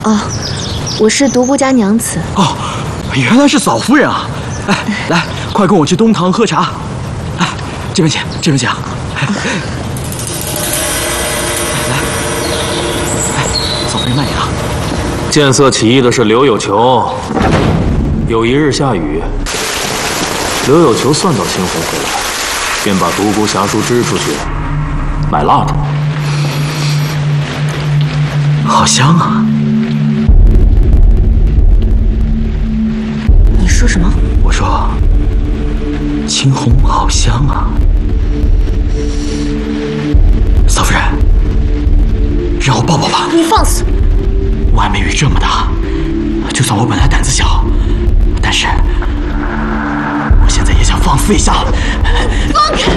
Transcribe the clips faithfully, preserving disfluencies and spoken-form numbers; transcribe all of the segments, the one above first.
哦，我是独孤家娘子。 哦，原来是嫂夫人啊！哎，来，快跟我去东堂喝茶。哎，这边请，这边请。哎，来，哎，嫂夫人慢点啊。 见色起意的是刘有求。有一日下雨，刘有求算到青红回来，便把独孤侠书支出去买蜡烛。 好香啊！ 你说什么？ 我说，青红好香啊！嫂夫人，让我抱抱吧。 你放肆！ 外面雨这么大，就算我本来胆子小，但是我现在也想放肆一下。 放开！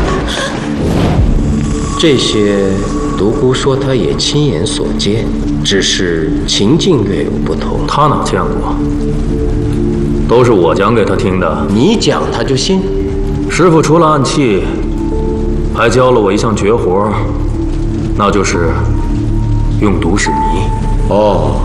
这些独孤说他也亲眼所见，只是情境略有不同。 他哪见过？都是我讲给他听的。 你讲他就信？ 师傅除了暗器，还教了我一项绝活，那就是用毒使迷。 哦，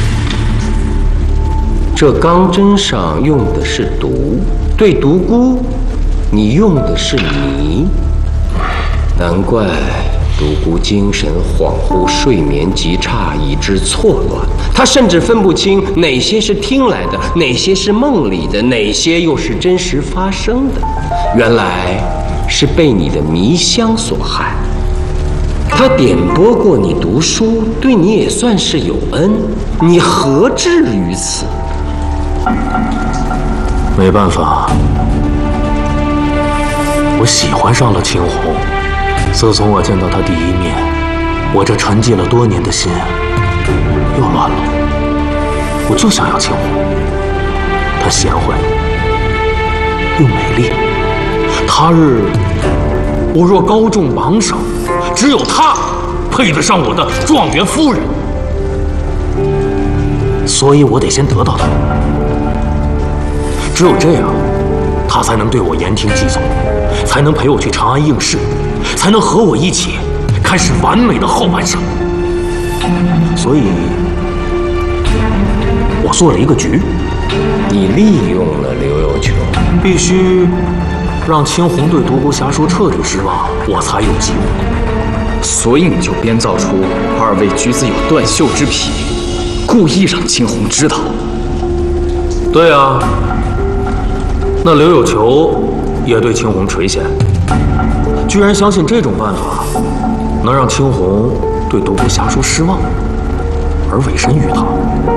这钢针上用的是毒，对独孤，你用的是迷，难怪独孤精神恍惚，睡眠极差，以致错乱。他甚至分不清哪些是听来的，哪些是梦里的，哪些又是真实发生的。原来是被你的迷香所害。他点拨过你读书，对你也算是有恩，你何至于此？ 没办法，我喜欢上了青红。自从我见到他第一面，我这沉寂了多年的心又乱了。我就想要青红，她贤惠又美丽。他日我若高中榜首，只有她配得上我的状元夫人，所以我得先得到她。只有这样，她才能对我言听计从，才能陪我去长安应试，才能和我一起开始完美的后半生。所以，我做了一个局。 你利用了刘有求， 必须让青红对独孤侠书彻底失望，我才有机会。 所以你就编造出二位举子有断袖之癖，故意让青红知道。 对啊，那刘有求也对青红垂涎，居然相信这种办法能让青红对独孤侠书失望，而委身于他。